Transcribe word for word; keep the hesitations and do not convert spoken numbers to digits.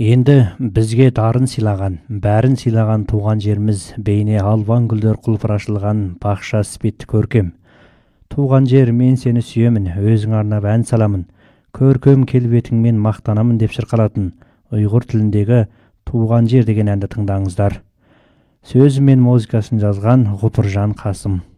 Енді бізге дарын сыйлаған, бәрін сыйлаған туған жеріміз бейне алуан гүлдер құлпырашылған бақша іспетті көркем. Туған жер, мен сені сүйемін, өзің арнап ән саламын, көркем келбетіңмен мақтанамын деп шырқалатын ұйғыр тіліндегі туған жер деген әнді тыңдаңыздар. Сөзі мен музыкасын жазған Ғұпыржан Қасым.